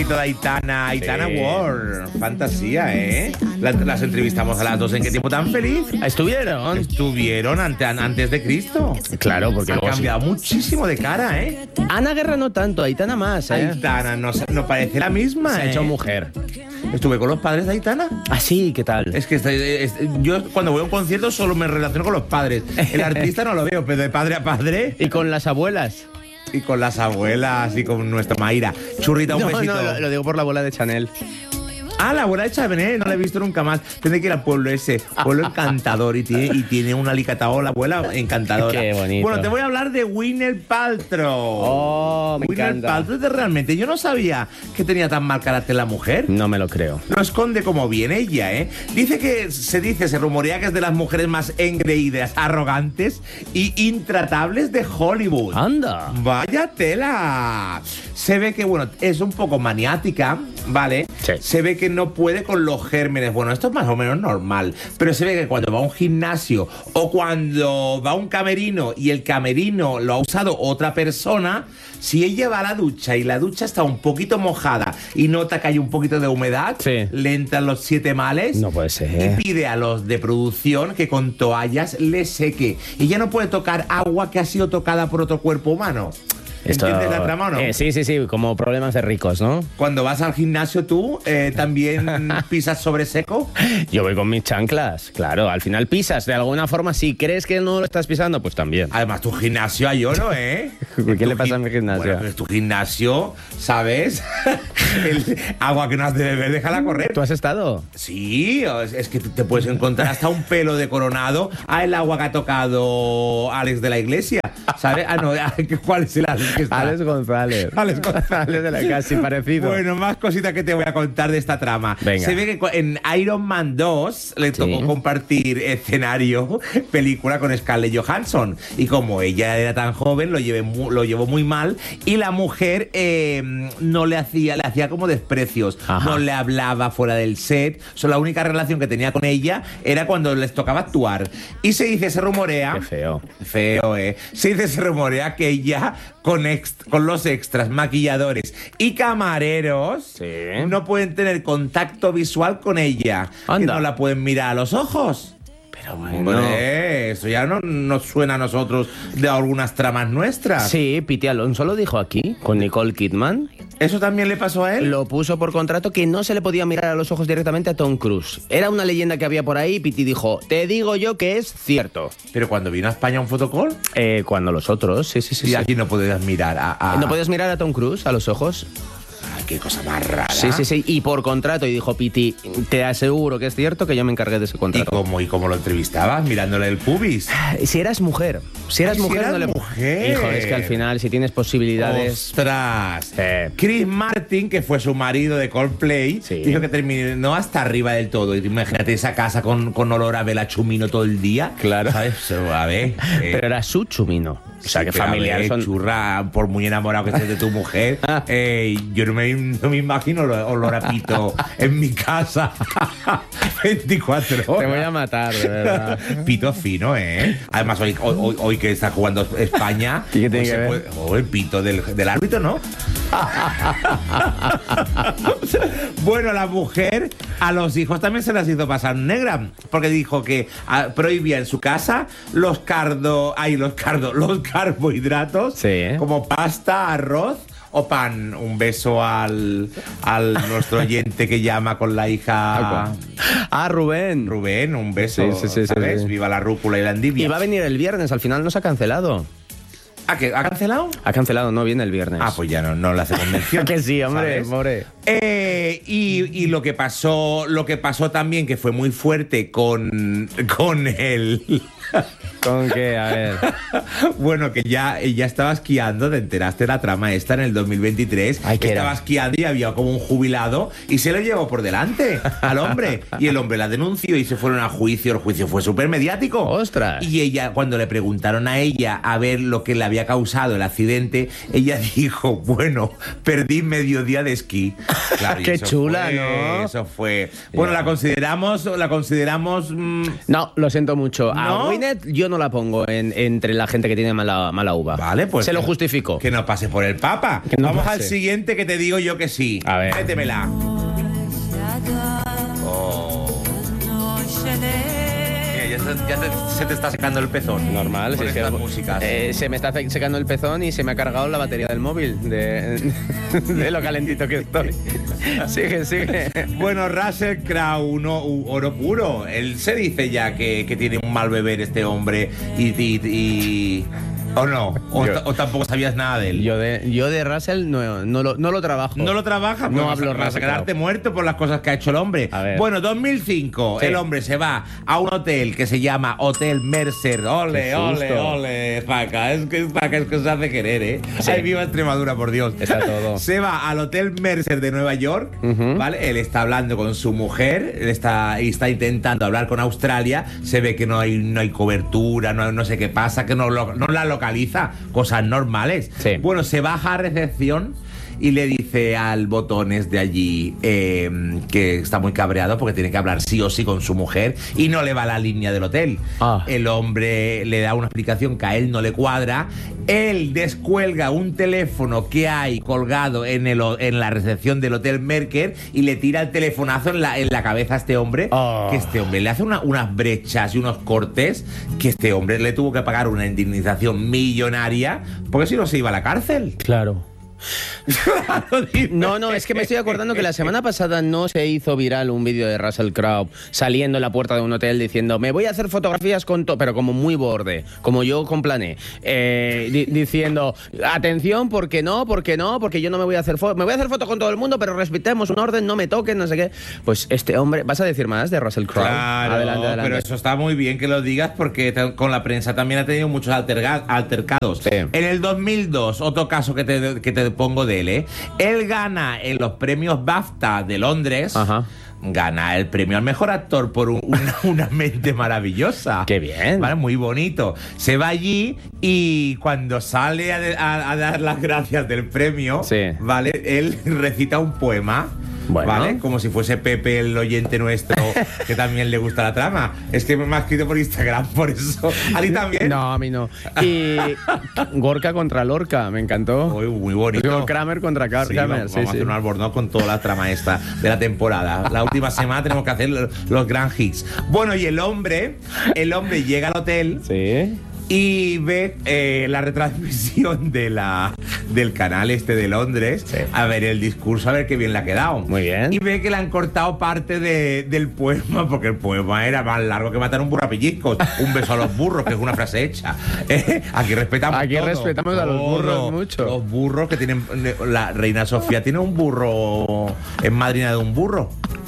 de Aitana Ward, fantasía, ¿eh? Las entrevistamos a las dos en Qué tiempo tan feliz. Estuvieron antes de Cristo. Claro, porque ha cambiado muchísimo de cara, ¿eh? Ana Guerra no tanto, Aitana más, ¿eh? Aitana no parece la misma, Se ha hecho mujer. Estuve con los padres de Aitana. Ah, sí, ¿qué tal? Es que yo cuando voy a un concierto solo me relaciono con los padres. El artista no lo veo, pero de padre a padre. ¿Y con las abuelas? Y con las abuelas y con nuestra Mayra. Churrita, un besito. No, lo digo por la abuela de Chanel. Ah, la abuela de Chanel, no la he visto nunca más. Tendré que ir al pueblo ese, pueblo encantador, y tiene un alicatao, la abuela encantadora. Qué bonito. Bueno, te voy a hablar de Gwyneth Paltrow. Oh, me Gwyneth encanta. Paltrow, realmente, yo no sabía que tenía tan mal carácter la mujer. No me lo creo. Lo esconde como bien ella, ¿eh? Se rumorea que es de las mujeres más engreídas, arrogantes y intratables de Hollywood. ¡Anda! ¡Vaya tela! Se ve que, bueno, es un poco maniática, ¿vale? Sí. Se ve que no puede con los gérmenes. Bueno, esto es más o menos normal. Pero se ve que cuando va a un gimnasio o cuando va a un camerino y el camerino lo ha usado otra persona, si ella va a la ducha y la ducha está un poquito mojada y nota que hay un poquito de humedad, sí, le entran los 7 males. No puede ser. Y pide a los de producción que con toallas le seque. Y ya no puede tocar agua que ha sido tocada por otro cuerpo humano. ¿Entiendes la trama o no? Sí, como problemas de ricos, ¿no? Cuando vas al gimnasio tú, ¿también pisas sobre seco? Yo voy con mis chanclas, claro. Al final pisas, de alguna forma. Si crees que no lo estás pisando, pues también. Además, tu gimnasio hay oro, ¿eh? ¿Qué le pasa a mi gimnasio? Bueno, pues tu gimnasio, ¿sabes? El agua que no has de beber, déjala correr. ¿Tú has estado? Sí, es que te puedes encontrar hasta un pelo de Coronado. El agua que ha tocado Alex de la Iglesia, ¿sabes? No, ¿cuál es el Alex que está? Alex González. Alex González de la casi parecido. Bueno, más cositas que te voy a contar de esta trama. Venga. Se ve que en Iron Man 2 le tocó compartir escenario, película con Scarlett Johansson. Y como ella era tan joven, lo llevó muy mal. Y la mujer le hacía como desprecios. Ajá. No le hablaba fuera del set. La única relación que tenía con ella era cuando les tocaba actuar. Y se rumorea... Qué feo. Feo, ¿eh? Se rumorea que ella, con los extras, maquilladores y camareros, no pueden tener contacto visual con ella. Anda. Que no la pueden mirar a los ojos. Pero bueno. Hombre, eso ya no nos suena a nosotros de algunas tramas nuestras. Sí, Piti Alonso lo dijo aquí, con Nicole Kidman. ¿Eso también le pasó a él? Lo puso por contrato que no se le podía mirar a los ojos directamente a Tom Cruise. Era una leyenda que había por ahí y Piti dijo, te digo yo que es cierto. Pero cuando vino a España un fotocall... Cuando los otros, sí. Y aquí no podías mirar ¿No podías mirar a Tom Cruise a los ojos? Ay, qué cosa más rara. Sí. Y por contrato, y dijo Piti, te aseguro que es cierto que yo me encargué de ese contrato. ¿Y cómo lo entrevistabas? Mirándole el pubis. Si eras mujer. Si eras mujer, no le... mujer. Hijo, es que al final, si tienes posibilidades... ¡Ostras! Chris Martin, que fue su marido de Coldplay, dijo que terminó hasta arriba del todo. Imagínate esa casa con olor a vela chumino todo el día. Claro. ¿Sabes? A ver. Pero era su chumino. O sea, que familiar son... Churra, por muy enamorado que estés de tu mujer, yo no me imagino olor a pito en mi casa 24 horas. Te voy a matar, de verdad. Pito fino, ¿eh? Además, hoy que está jugando España, ¿Y qué tiene que ver? El pito del árbitro, ¿no? Bueno, la mujer a los hijos también se las hizo pasar negra, porque dijo que prohibía en su casa los carbohidratos, como pasta, arroz o pan. Un beso al nuestro oyente que llama con la hija. Rubén. Rubén, un beso. Sí. Viva la rúcula y la endivia. Y va a venir el viernes, al final nos ha cancelado. ¿Ha cancelado? Ha cancelado, no viene el viernes. Pues ya no le hacemos mención. Que sí, hombre, more. Y lo que pasó también, que fue muy fuerte con él. ¿Con qué? A ver. Bueno, que ella estaba esquiando, te enteraste de la trama esta en el 2023. Estaba esquiando y había como un jubilado y se lo llevó por delante al hombre. Y el hombre la denunció y se fueron a juicio. El juicio fue súper mediático. ¡Ostras! Y ella, cuando le preguntaron a ella a ver lo que le había causado el accidente, ella dijo, bueno, perdí medio día de esquí. Claro, y Qué eso chula, fue, ¿no? Eso fue. Bueno, la consideramos. No, lo siento mucho. ¿No? A Gwyneth yo no la pongo entre la gente que tiene mala uva. Vale, pues. Se lo justifico. Que no pase por el Papa. Que no Vamos pase. al siguiente que te digo yo que sí. A ver. Métemela. Mira, se te está secando el pezón. Normal, Con si es que estas músicas. se me está secando el pezón y se me ha cargado la batería del móvil de lo calentito que estoy. Sigue. Bueno, Russell Crowe, oro puro. Él se dice ya que tiene un mal beber este hombre y ¿o no? ¿O tampoco sabías nada de él? Yo de Russell no lo trabajo. ¿No lo trabajas? No Pues hablo vas a Russell quedarte Crowe. muerto por las cosas que ha hecho el hombre. A ver. Bueno, 2005, Sí. el hombre se va a un hotel que se llama Hotel Mercer. Ole, Qué ole, susto. ole, Paca. Es que se hace querer, ¿eh? Sí. Ay, viva Extremadura, por Dios. Está todo. Se va al Hotel Mercer de Nueva York, Ujú. ¿vale? Él está hablando con su mujer, él está intentando hablar con Australia. Se ve que no hay cobertura, no sé qué pasa, que no la localiza. Cosas normales. Sí. Bueno, se baja a recepción y le dice al Botones de allí que está muy cabreado porque tiene que hablar sí o sí con su mujer y no le va la línea del hotel. Ah. El hombre le da una explicación que a él no le cuadra. Él descuelga un teléfono que hay colgado en la recepción del Hotel Mercer y le tira el telefonazo en la cabeza a este hombre. Ah. Que este hombre le hace unas brechas y unos cortes que este hombre le tuvo que pagar una indemnización millonaria porque si no se iba a la cárcel. Claro. No, es que me estoy acordando que la semana pasada no se hizo viral un vídeo de Russell Crowe saliendo en la puerta de un hotel diciendo me voy a hacer fotografías con todo, pero como muy borde, como yo con Plané, diciendo atención, porque yo no me voy a hacer fotos, me voy a hacer fotos con todo el mundo, pero respetemos un orden, no me toquen, no sé qué. Pues este hombre, ¿vas a decir más de Russell Crowe? Claro, Adelante. pero eso está muy bien que lo digas porque con la prensa también ha tenido muchos altercados. Sí. En el 2002, otro caso que te pongo de él, ¿eh? Él gana en los premios BAFTA de Londres. Ajá. Gana el premio al mejor actor por una mente maravillosa. Qué bien. ¿Vale? Muy bonito. Se va allí y cuando sale a dar las gracias del premio, Sí. ¿vale? Él recita un poema. Bueno. ¿Vale? Como si fuese Pepe, el oyente nuestro, que también le gusta la trama. Es que me ha escrito por Instagram, por eso. ¿A ti también? No, a mí no. Y Gorka contra Lorca, me encantó. Muy bonito. Digo, Kramer contra Sí, Kramer. vamos a hacer un albornoz con toda la trama esta de la temporada. La última semana tenemos que hacer los gran hits. Bueno, y el hombre llega al hotel. Sí. Y ve la retransmisión del canal este de Londres, Sí. a ver el discurso, a ver qué bien le ha quedado. Muy bien. Y ve que le han cortado parte del poema, porque el poema era más largo que matar un burro a pellizcos. Un beso a los burros, que es una frase hecha. Aquí respetamos Aquí todo, respetamos a los burros todo. mucho. Los burros que tienen... La reina Sofía tiene un burro, es madrina de un burro.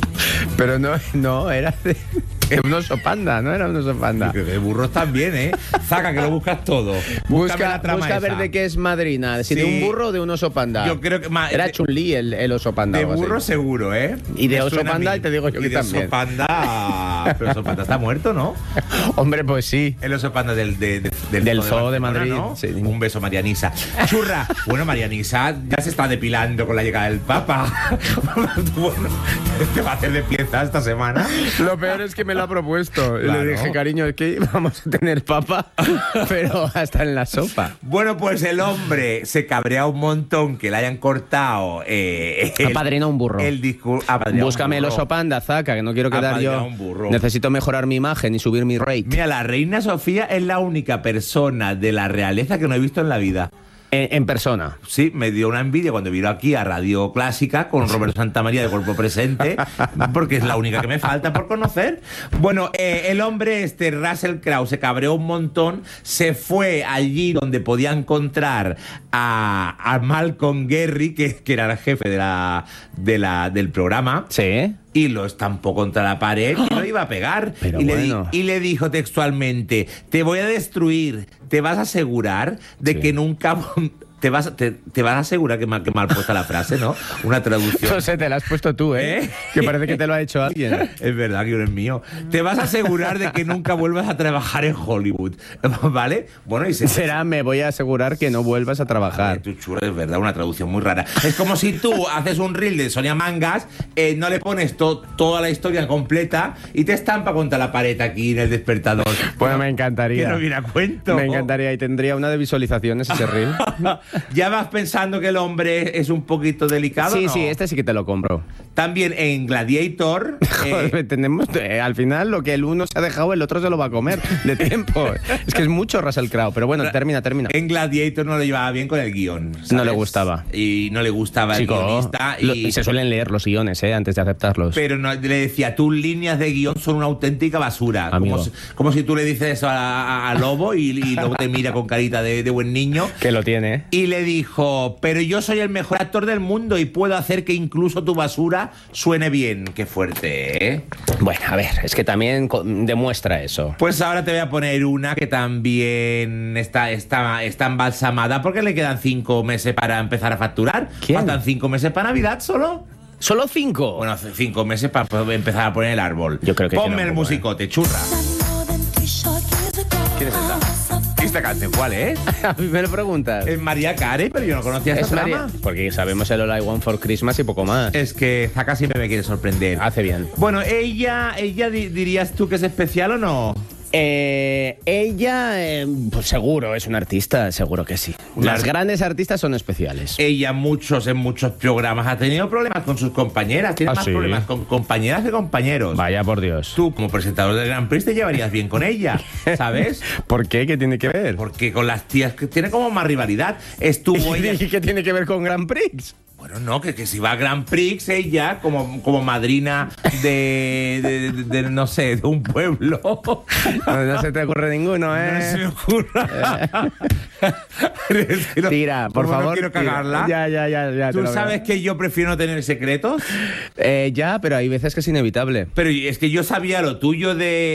Pero no, era de un oso panda, no era un oso panda. Yo creo que de burros también, ¿eh? Zaca, que lo buscas todo. Búscame la trama busca ver esa. de qué es madrina, si Sí. de un burro o de un oso panda. Yo creo que era Chun-Li el oso panda. De algo así. burro seguro, ¿eh? Y de Me oso suena a panda mí. te digo yo Y que de también. Oso panda... Pero oso panda está muerto, ¿no? Hombre, pues sí. El oso panda del Zoo de Barcelona, Madrid, ¿no? sí. Un beso, Marianisa. Churra. Bueno, Marianisa ya se está depilando con la llegada del Papa. Bueno, te va a hacer de pieza esta semana. Lo peor es que me lo ha propuesto. Y Claro. le dije, cariño, es que vamos a tener papa, pero hasta en la sopa. Bueno, pues el hombre se cabrea un montón que le hayan cortado. Apadrina un burro. El discurso. Apadrina un Búscame el burro. oso panda, Zaca, que no quiero quedar Apadrina yo. un burro. Necesito mejorar mi imagen y subir mi rate. Mira, la reina Sofía es la única persona de la realeza que no he visto en la vida. En persona. Sí, me dio una envidia cuando vino aquí a Radio Clásica con Roberto Santamaría de cuerpo presente, porque es la única que me falta por conocer. Bueno, el hombre Russell Crowe se cabreó un montón, se fue allí donde podía encontrar a Malcolm Gary, que era el jefe del programa. Sí. Y lo estampó contra la pared y lo iba a pegar. Pero y, bueno. y le dijo textualmente, te voy a destruir, te vas a asegurar de Sí. que nunca te vas a asegurar que mal puesta la frase, ¿no? Una traducción. No sé, te la has puesto tú, ¿eh? Que parece que te lo ha hecho alguien. Es verdad que no es mío. Te vas a asegurar de que nunca vuelvas a trabajar en Hollywood, ¿vale? Bueno, y será, me voy a asegurar que no vuelvas a trabajar. Tu churro, es verdad, una traducción muy rara. Es como si tú haces un reel de Sonia Mangas, no le pones toda la historia completa y te estampa contra la pared aquí en el despertador. Pues me encantaría. Que no viene a cuento. Me encantaría y tendría una de visualizaciones ese reel. ¿Ya vas pensando que el hombre es un poquito delicado? Sí, ¿no? sí, este sí que te lo compro. También en Gladiator. Joder, tenemos, al final lo que el uno se ha dejado, el otro se lo va a comer de tiempo. Es que es mucho Russell Crowe, pero bueno, termina. En Gladiator no lo llevaba bien con el guión, ¿sabes? No le gustaba. Y no le gustaba el guionista. Y se suelen leer los guiones, antes de aceptarlos. Pero no, le decía, tus líneas de guión son una auténtica basura. Como si tú le dices eso a Lobo y luego te mira con carita de buen niño. Que lo tiene. Y le dijo, pero yo soy el mejor actor del mundo y puedo hacer que incluso tu basura suene bien. Qué fuerte, ¿eh? Bueno, a ver, es que también demuestra eso. Pues ahora te voy a poner una que también está embalsamada porque le quedan 5 meses para empezar a facturar. ¿Quién? Faltan 5 meses para Navidad solo. ¿Solo 5? Bueno, 5 meses para empezar a poner el árbol. Yo creo que ponme el musicote, churra. ¿Quién es esta? ¿Esta canción cuál es? A mí me lo preguntas. Es María Carey, pero yo no conocía esta trama. Porque sabemos el All I Want for Christmas y poco más. Es que Zaka siempre me quiere sorprender. Hace bien. Bueno, ella dirías tú que es especial o no? Ella, pues seguro, es una artista, seguro que sí. Las grandes artistas son especiales. Ella en muchos programas ha tenido problemas con sus compañeras. Tiene más problemas con compañeras que compañeros. Vaya por Dios. Tú, como presentador del Grand Prix, te llevarías bien con ella, ¿sabes? ¿Por qué? ¿Qué tiene que ver? Porque con las tías que tiene como más rivalidad. Estuvo ella... ¿Y qué tiene que ver con Grand Prix? Bueno, no, que si va a Grand Prix ella como madrina de no sé, de un pueblo. No se te ocurre ninguno, ¿eh? No se me ocurra. Tira, por favor. No quiero cagarla. Ya. ¿Tú sabes que yo prefiero no tener secretos? Ya, pero hay veces que es inevitable. Pero es que yo sabía lo tuyo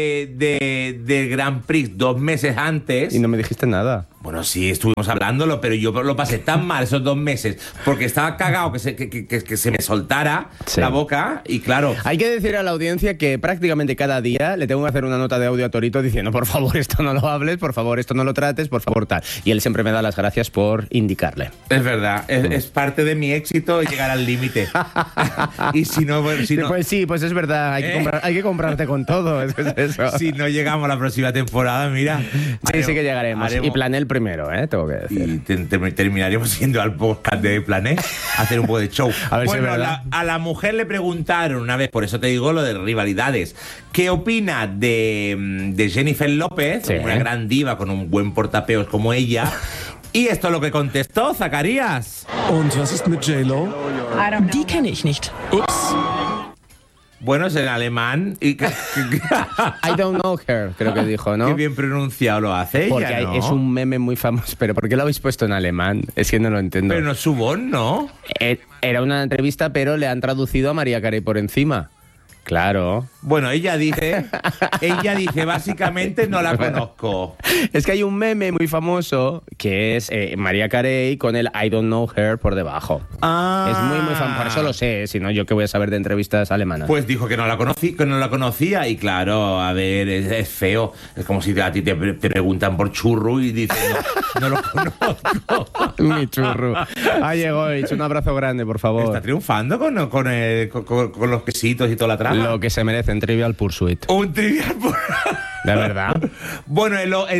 de Grand Prix 2 meses antes. Y no me dijiste nada. Bueno, sí, estuvimos hablándolo, pero yo lo pasé tan mal esos 2 meses porque estaba cagado que se me soltara la boca y claro... Hay que decir a la audiencia que prácticamente cada día le tengo que hacer una nota de audio a Torito diciendo, por favor, esto no lo hables, por favor, esto no lo trates, por favor, tal. Y él siempre me da las gracias por indicarle. Es verdad, es parte de mi éxito llegar al límite. Y si no... Pues sí, pues es verdad, hay que comprarte con todo, es eso. Si no llegamos a la próxima temporada, mira... Sí que llegaremos. Y planeé el primero, tengo que decir. Y terminaríamos yendo al podcast de Plané a hacer un poco de show. A ver si es verdad. A la mujer le preguntaron una vez, por eso te digo lo de rivalidades, ¿qué opina de Jennifer López, una gran diva con un buen portapeos como ella? Y esto es lo que contestó Zacarías. Und was ist mit J-Lo? Die kenne ich nicht. Ups. Bueno, es en alemán. Y I don't know her, creo que dijo, ¿no? Qué bien pronunciado lo hace ella, porque ¿no? Es un meme muy famoso. Pero ¿por qué lo habéis puesto en alemán? Es que no lo entiendo. Pero no es su voz, ¿no? Era una entrevista, pero le han traducido a María Carey por encima. Claro. Bueno, ella dice básicamente no la conozco. Es que hay un meme muy famoso que es María Carey con el I don't know her por debajo. Es muy famoso. Por eso lo sé, si no, yo qué voy a saber de entrevistas alemanas. Pues dijo que no la conocía y claro, a ver, es feo. Es como si a ti te preguntan por churro y dices, no lo conozco. Mi churro. Llegó, un abrazo grande, por favor. Está triunfando con los quesitos y toda la trama. Lo que se merece en Trivial Pursuit. Un Trivial Pursuit. ¿De verdad? Bueno,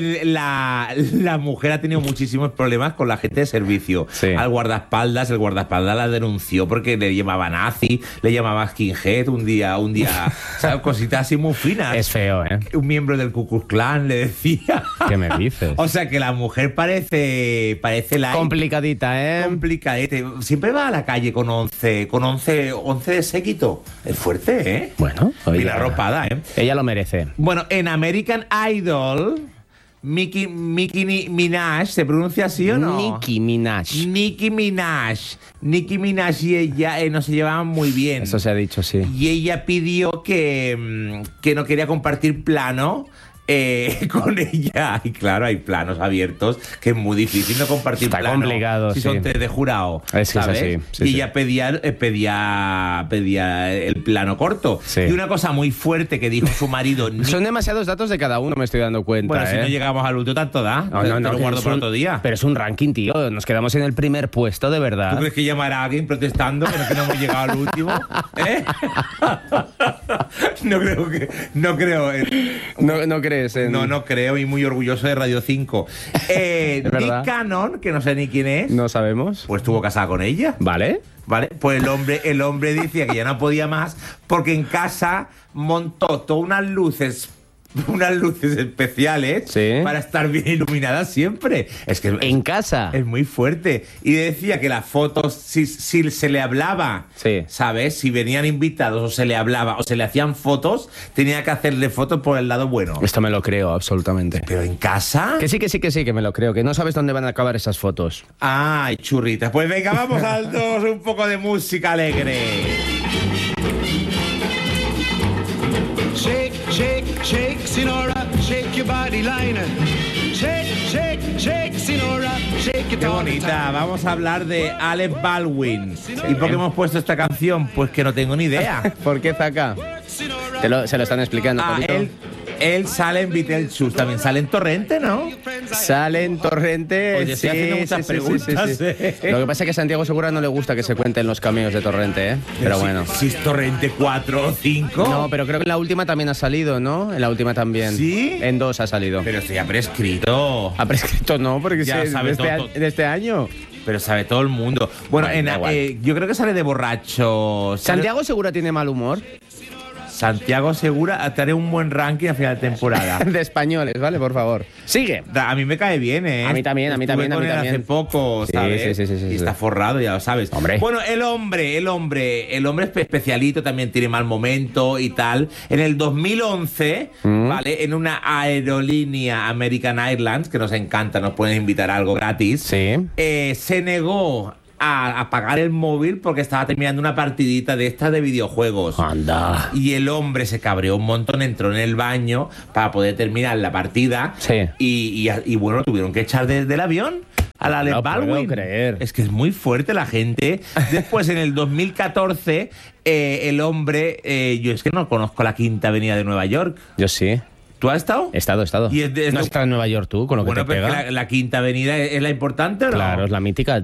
la mujer ha tenido muchísimos problemas con la gente de servicio. Sí. El guardaespaldas la denunció porque le llamaba nazi, le llamaba skinhead un día, ¿sabes? Cositas así muy finas. Es feo, ¿eh? Un miembro del Ku Klux Klan le decía. ¿Qué me dices? O sea que la mujer parece la complicadita, ¿eh? Complicadita. Siempre va a la calle con 11 de séquito. Es fuerte, ¿eh? Bueno, y la arropada, ¿eh? Ella lo merece. Bueno, en American Idol, Nicki Minaj, ¿se pronuncia así o no? Nicki Minaj. Nicki Minaj y ella no se llevaban muy bien. Eso se ha dicho, sí. Y ella pidió que no quería compartir plano con ella. Y claro, hay planos abiertos que es muy difícil no compartir. Está plano complicado, si sí. son 3 de jurado, Es que es ¿sabes? así, sí, y sí. ella pedía el plano corto. Sí. Y una cosa muy fuerte que dijo su marido. Son demasiados datos de cada uno, me estoy dando cuenta. Bueno, si no llegamos al último, tanto da. No, Te lo que guardo es para un- otro día. Pero es un ranking, tío. Nos quedamos en el primer puesto, de ¿Tú verdad. crees que llamará a alguien protestando pero que no hemos llegado al último? ¿Eh? No creo. No crees en... No creo, y muy orgulloso de Radio 5. verdad. Nick Cannon, que no sé ni quién es, No sabemos. pues estuvo casada con ella. ¿Vale? ¿Vale? Pues el hombre decía que ya no podía más porque en casa montó todas unas luces especiales Sí. para estar bien iluminadas siempre. Es que En casa. es muy fuerte. Y decía que las fotos, si se le hablaba, Sí. ¿sabes? Si venían invitados o se le hablaba o se le hacían fotos, tenía que hacerle fotos por el lado bueno. Esto me lo creo, absolutamente. Pero en casa. Que sí, que me lo creo. Que no sabes dónde van a acabar esas fotos. Ay, churritas. Pues venga, vamos al 2, un poco de música alegre. Shake, shake, shake, Sinora, shake your body liner. Shake, shake, shake, Sinora, shake it Qué all the bonita. time. Vamos a hablar de Alec Baldwin. ¿Y por qué hemos puesto esta canción? Pues que no tengo ni idea. ¿Por qué Zaka? Se lo están explicando. Ah, Pablito. él sale en Beetlejuice, también sale en Torrente, ¿no? Sale en Torrente. Oye, estoy haciendo muchas preguntas, Lo que pasa es que a Santiago Segura no le gusta que se cuenten los cameos de Torrente, ¿eh? Pero bueno. Si es Torrente 4 o 5. No, pero creo que en la última también ha salido, ¿no? En la última también. ¿Sí? En 2 ha salido. Pero estoy ya prescrito. Ha prescrito, no, porque Ya sí, sabe todo. de este año. Pero sabe todo el mundo. Bueno, Bueno, da igual. yo creo que sale de borracho. Santiago Segura tiene mal humor. Santiago Segura, te haré un buen ranking a final de temporada. De españoles, ¿vale? Por favor. Sigue. A mí me cae bien, ¿eh? A mí también, a mí Estuve también, a con mí él también. hace poco, Sí, ¿sabes? sí, Y está forrado, ya lo sabes. Hombre. Bueno, el hombre es especialito, también tiene mal momento y tal. En el 2011, ¿vale? En una aerolínea American Airlines, que nos encanta, nos pueden invitar a algo gratis. Sí. Se negó a apagar el móvil porque estaba terminando una partidita de estas de videojuegos. Anda. Y el hombre se cabreó un montón, entró en el baño para poder terminar la partida. Sí. Y bueno, tuvieron que echar del avión a la Alec No Baldwin. puedo creer. Es que es muy fuerte la gente. Después, en el 2014, el hombre... yo es que no conozco la Quinta Avenida de Nueva York. Yo sí. ¿Tú has estado? He estado. Y es ¿No has estado en Nueva York tú, con lo que Bueno, te pero es pega? que la Quinta Avenida es la importante, ¿o no? Claro, es la mítica.